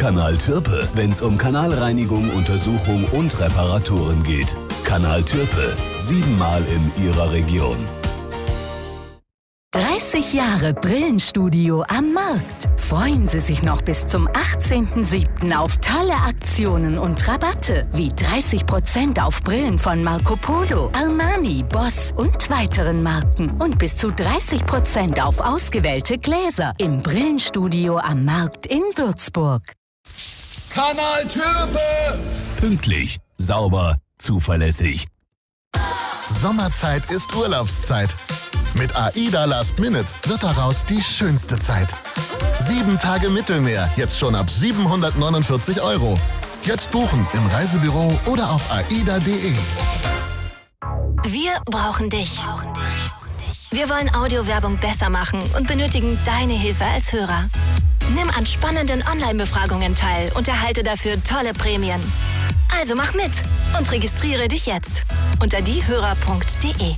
Kanal Türpe, wenn's um Kanalreinigung, Untersuchung und Reparaturen geht. Kanal Türpe, 7-mal in Ihrer Region. 30 Jahre Brillenstudio am Markt. Freuen Sie sich noch bis zum 18.07. auf tolle Aktionen und Rabatte, wie 30% auf Brillen von Marco Polo, Armani, Boss und weiteren Marken und bis zu 30% auf ausgewählte Gläser im Brillenstudio am Markt in Würzburg. Kanal Türpe! Pünktlich, sauber, zuverlässig. Sommerzeit ist Urlaubszeit. Mit AIDA Last Minute wird daraus die schönste Zeit. 7 Tage Mittelmeer, jetzt schon ab 749 €. Jetzt buchen im Reisebüro oder auf aida.de. Wir brauchen dich. Wir wollen Audiowerbung besser machen und benötigen deine Hilfe als Hörer. Nimm an spannenden Online-Befragungen teil und erhalte dafür tolle Prämien. Also mach mit und registriere dich jetzt unter diehörer.de.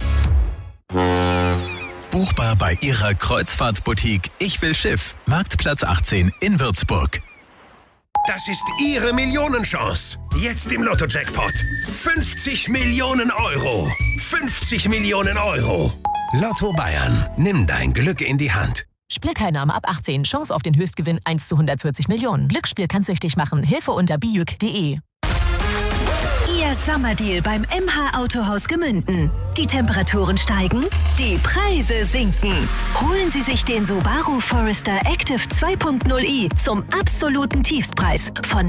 Buchbar bei Ihrer Kreuzfahrtboutique Ich will Schiff, Marktplatz 18 in Würzburg. Das ist Ihre Millionenchance. Jetzt im Lotto-Jackpot. 50 Millionen €. 50 Millionen €. Lotto Bayern. Nimm dein Glück in die Hand. Spielteilnahme ab 18. Chance auf den Höchstgewinn 1 zu 140 Millionen. Glücksspiel kann süchtig machen. Hilfe unter bijuk.de. Ihr Sommerdeal beim MH Autohaus Gemünden. Die Temperaturen steigen, die Preise sinken. Holen Sie sich den Subaru Forester Active 2.0i zum absoluten Tiefstpreis von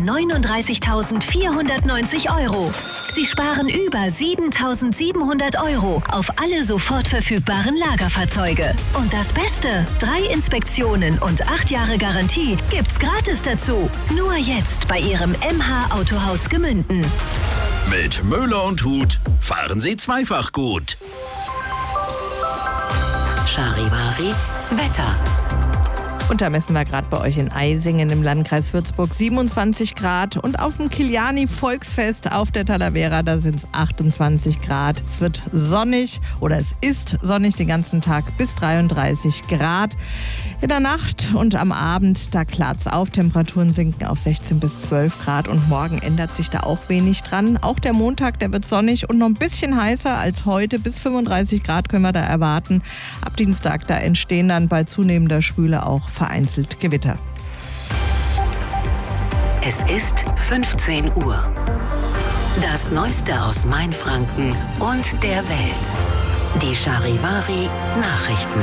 39.490 €. Sie sparen über 7.700 € auf alle sofort verfügbaren Lagerfahrzeuge. Und das Beste, 3 Inspektionen und 8 Jahre Garantie gibt's gratis dazu. Nur jetzt bei Ihrem MH Autohaus Gemünden. Mit Möller und Huth fahren Sie zweifach gut. Charivari Wetter. Und da messen wir gerade bei euch in Eisingen im Landkreis Würzburg 27 Grad. Und auf dem Kiliani-Volksfest auf der Talavera, da sind es 28 Grad. Es wird sonnig oder es ist sonnig den ganzen Tag bis 33 Grad. In der Nacht und am Abend, da klart es auf. Temperaturen sinken auf 16 bis 12 Grad. Und morgen ändert sich da auch wenig dran. Auch der Montag, der wird sonnig und noch ein bisschen heißer als heute. Bis 35 Grad können wir da erwarten. Ab Dienstag, da entstehen dann bei zunehmender Schwüle auch vereinzelt Gewitter. Es ist 15 Uhr. Das Neueste aus Mainfranken und der Welt. Die Charivari Nachrichten.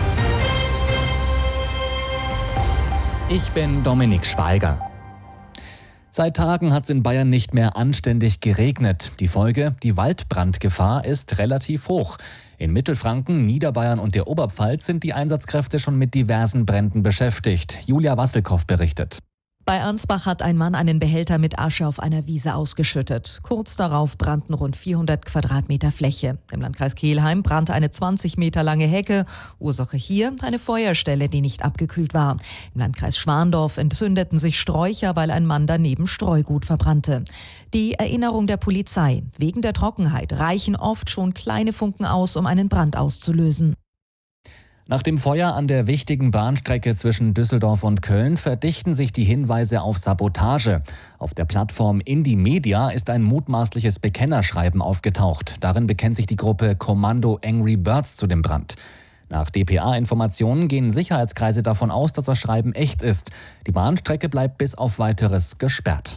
Ich bin Dominik Schweiger. Seit Tagen hat es in Bayern nicht mehr anständig geregnet. Die Folge, die Waldbrandgefahr ist relativ hoch. In Mittelfranken, Niederbayern und der Oberpfalz sind die Einsatzkräfte schon mit diversen Bränden beschäftigt. Julia Wasselkow berichtet. Bei Ansbach hat ein Mann einen Behälter mit Asche auf einer Wiese ausgeschüttet. Kurz darauf brannten rund 400 Quadratmeter Fläche. Im Landkreis Kelheim brannte eine 20 Meter lange Hecke. Ursache hier eine Feuerstelle, die nicht abgekühlt war. Im Landkreis Schwandorf entzündeten sich Sträucher, weil ein Mann daneben Streugut verbrannte. Die Erinnerung der Polizei: Wegen der Trockenheit reichen oft schon kleine Funken aus, um einen Brand auszulösen. Nach dem Feuer an der wichtigen Bahnstrecke zwischen Düsseldorf und Köln verdichten sich die Hinweise auf Sabotage. Auf der Plattform Indie-Media ist ein mutmaßliches Bekennerschreiben aufgetaucht. Darin bekennt sich die Gruppe Kommando Angry Birds zu dem Brand. Nach dpa-Informationen gehen Sicherheitskreise davon aus, dass das Schreiben echt ist. Die Bahnstrecke bleibt bis auf Weiteres gesperrt.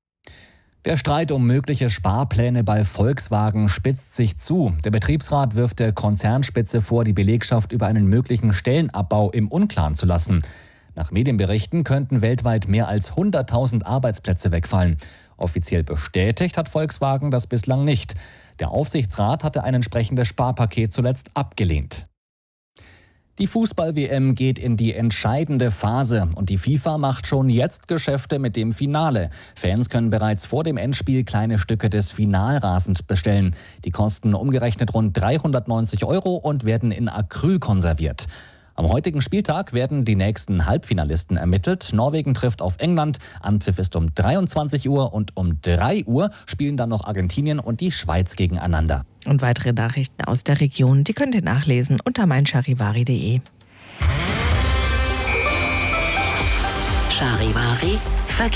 Der Streit um mögliche Sparpläne bei Volkswagen spitzt sich zu. Der Betriebsrat wirft der Konzernspitze vor, die Belegschaft über einen möglichen Stellenabbau im Unklaren zu lassen. Nach Medienberichten könnten weltweit mehr als 100.000 Arbeitsplätze wegfallen. Offiziell bestätigt hat Volkswagen das bislang nicht. Der Aufsichtsrat hatte ein entsprechendes Sparpaket zuletzt abgelehnt. Die Fußball-WM geht in die entscheidende Phase und die FIFA macht schon jetzt Geschäfte mit dem Finale. Fans können bereits vor dem Endspiel kleine Stücke des Finalrasens bestellen. Die kosten umgerechnet rund 390 € und werden in Acryl konserviert. Am heutigen Spieltag werden die nächsten Halbfinalisten ermittelt. Norwegen trifft auf England. Anpfiff ist um 23 Uhr und um 3 Uhr spielen dann noch Argentinien und die Schweiz gegeneinander. Und weitere Nachrichten aus der Region, die könnt ihr nachlesen unter meincharivari.de. Charivari